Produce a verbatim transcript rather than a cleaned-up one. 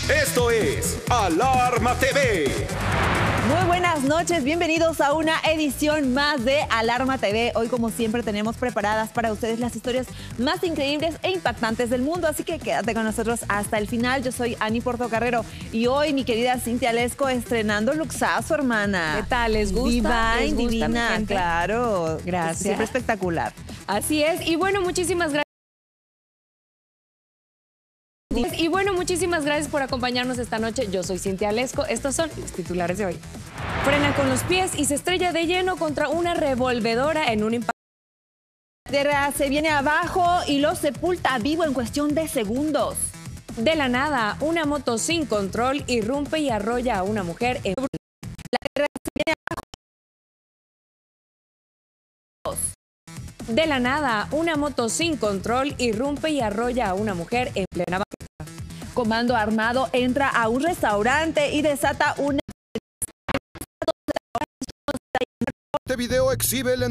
Esto es Alarma T V. Muy buenas noches, bienvenidos a una edición más de Alarma T V. Hoy, como siempre, tenemos preparadas para ustedes las historias más increíbles e impactantes del mundo, así que quédate con nosotros hasta el final. Yo soy Ani Portocarrero y hoy mi querida Cintia Lesco estrenando luxazo, hermana. ¿Qué tal? ¿Les gusta? Divine, ¿Les gusta, divina, mi gente? claro. Gracias. Siempre espectacular. Así es. Y bueno, muchísimas gracias. Y bueno, muchísimas gracias por acompañarnos esta noche. Yo soy Cintia Lesco. Estos son los titulares de hoy. Frena con los pies y se estrella de lleno contra una revolvedora en un impacto. La tierra se viene abajo y lo sepulta vivo en cuestión de segundos. De la nada, una moto sin control irrumpe y arrolla a una mujer en... La tierra se viene abajo. De la nada, una moto sin control irrumpe y arrolla a una mujer en plena... Comando armado entra a un restaurante y desata una... Este video exhibe el